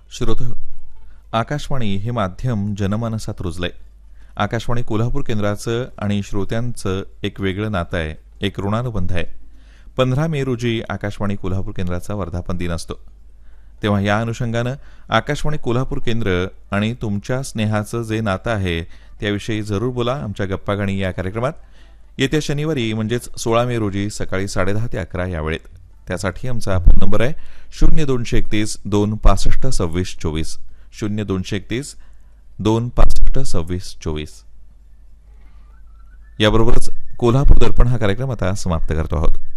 श्रोते, आकाशवाणी हे माध्यम जनमानसात रुजलंय. आकाशवाणी कोल्हापूर केंद्राचं आणि श्रोत्यांचं एक वेगळं नातं आहे, एक ऋणानुबंध आहे. 15 मे रोजी आकाशवाणी कोल्हापूर केंद्राचा वर्धापन दिन असतो. तेव्हा या अनुषंगानं आकाशवाणी कोल्हापूर केंद्र आणि तुमच्या स्नेहाचं जे नातं आहे त्याविषयी जरूर बोला आमच्या गप्पागाणी या कार्यक्रमात. येत्या शनिवारी म्हणजेच 16 मे रोजी सकाळी 10:30 ते 11 या वेळेत. त्यासाठी आमचा फोन नंबर आहे 0231 265 26 24 0231 265 26 24. याबरोबरच कोल्हापूर दर्पण हा कार्यक्रम आता समाप्त करतो आहोत.